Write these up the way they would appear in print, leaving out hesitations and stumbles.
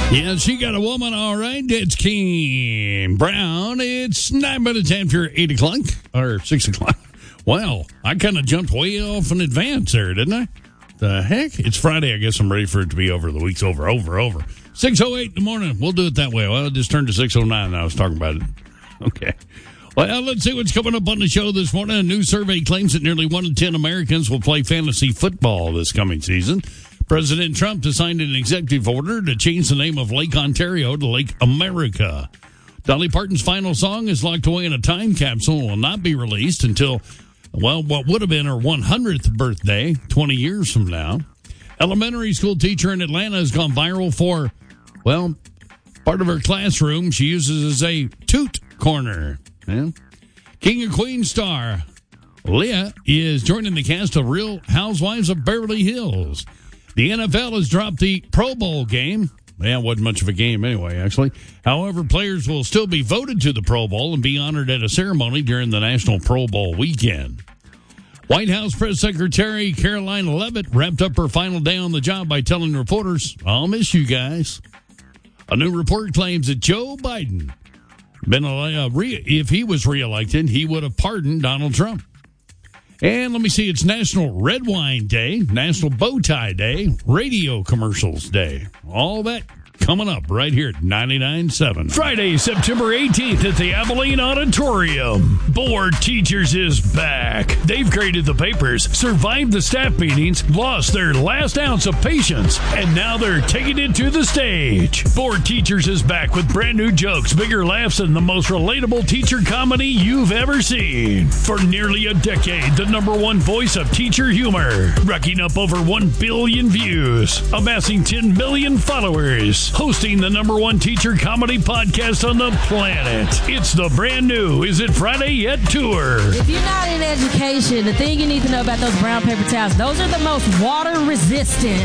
Yeah, she got a woman, all right. It's Keem Brown. It's 9 minutes after 8 o'clock, or 6 o'clock. Well, I kind of jumped way off in advance there, didn't I? The heck? It's Friday. I guess I'm ready for it to be over. The week's over. 6:08 in the morning. We'll do it that way. Well, it just turned to 6:09 and I was talking about it. Okay. Well, let's see what's coming up on the show this morning. A new survey claims that nearly 1 in 10 Americans will play fantasy football this coming season. President Trump has signed an executive order to change the name of Lake Ontario to Lake America. Dolly Parton's final song is locked away in a time capsule and will not be released until, well, what would have been her 100th birthday 20 years from now. Elementary school teacher in Atlanta has gone viral for, well, part of her classroom she uses as a toot corner. Yeah. King and Queen star Leah is joining the cast of Real Housewives of Beverly Hills. The NFL has dropped the Pro Bowl game. Yeah, it wasn't much of a game anyway, actually. However, players will still be voted to the Pro Bowl and be honored at a ceremony during the National Pro Bowl weekend. White House Press Secretary Caroline Leavitt wrapped up her final day on the job by telling reporters, "I'll miss you guys." A new report claims that Joe Biden, if he was reelected, he would have pardoned Donald Trump. And let me see, it's National Red Wine Day, National Bow Tie Day, Radio Commercials Day. All that coming up right here at 99.7. Friday, September 18th at the Abilene Auditorium. Board Teachers is back. They've graded the papers, survived the staff meetings, lost their last ounce of patience, and now they're taking it to the stage. Board Teachers is back with brand new jokes, bigger laughs, and the most relatable teacher comedy you've ever seen. For nearly a decade, the #1 voice of teacher humor, racking up over 1 billion views, amassing 10 million followers, hosting the #1 teacher comedy podcast on the planet. It's the brand new Is It Friday Yet tour. If you're not in education, the thing you need to know about those brown paper towels, those are the most water resistant.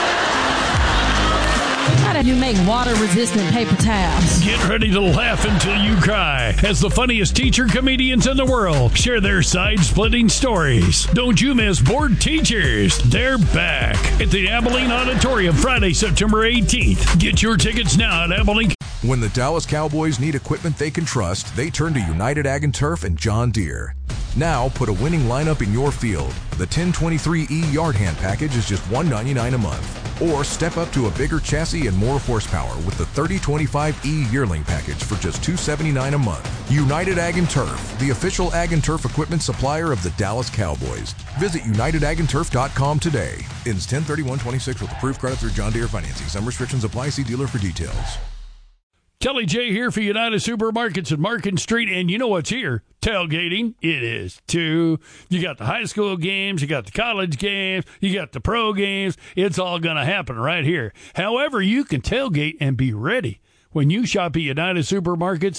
How do you make water-resistant paper towels? Get ready to laugh until you cry as the funniest teacher comedians in the world share their side-splitting stories. Don't you miss Board Teachers. They're back at the Abilene Auditorium Friday, September 18th. Get your tickets now at Abilene. When the Dallas Cowboys need equipment they can trust, they turn to United Ag & Turf and John Deere. Now, put a winning lineup in your field. The 1023E Yard Hand Package is just $199 a month. Or step up to a bigger chassis and more horsepower with the 3025E Yearling Package for just $279 a month. United Ag & Turf, the official Ag & Turf equipment supplier of the Dallas Cowboys. Visit UnitedAgAndTurf.com today. Ends 10/31/26 with approved credit through John Deere Financing. Some restrictions apply. See dealer for details. Kelly J here for United Supermarkets at Market Street, and you know what's here? Tailgating. It is, too. You got the high school games, you got the college games, you got the pro games. It's all going to happen right here. However, you can tailgate and be ready when you shop at United Supermarkets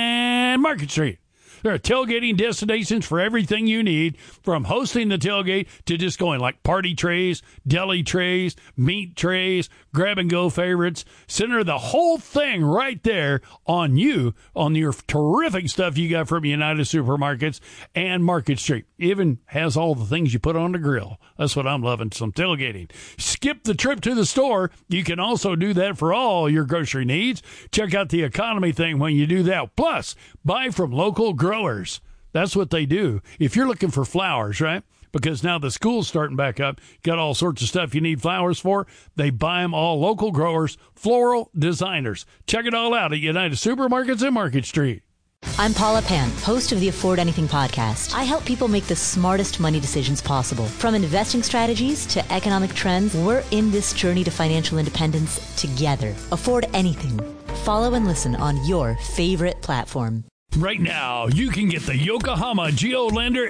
and Market Street. There are tailgating destinations for everything you need, from hosting the tailgate to just going like party trays, deli trays, meat trays, grab-and-go favorites. Center the whole thing right there on you, on your terrific stuff you got from United Supermarkets and Market Street. Even has all the things you put on the grill. That's what I'm loving, some tailgating. Skip the trip to the store. You can also do that for all your grocery needs. Check out the economy thing when you do that. Plus, buy from local growers. That's what they do. If you're looking for flowers, right? Because now the school's starting back up, got all sorts of stuff you need flowers for. They buy them all local growers, floral designers. Check it all out at United Supermarkets and Market Street. I'm Paula Pan, host of the Afford Anything podcast. I help people make the smartest money decisions possible. From investing strategies to economic trends, we're in this journey to financial independence together. Afford Anything. Follow and listen on your favorite platform. Right now, you can get the Yokohama Geolandar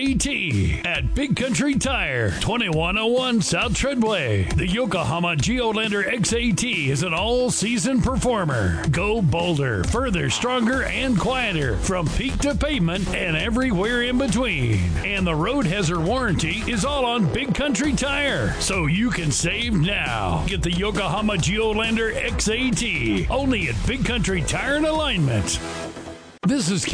XAT at Big Country Tire, 2101 South Treadway. The Yokohama Geolandar XAT is an all-season performer. Go bolder, further, stronger, and quieter from peak to pavement and everywhere in between. And the Road Hazard warranty is all on Big Country Tire, so you can save now. Get the Yokohama Geolandar XAT, only at Big Country Tire and Alignment. This is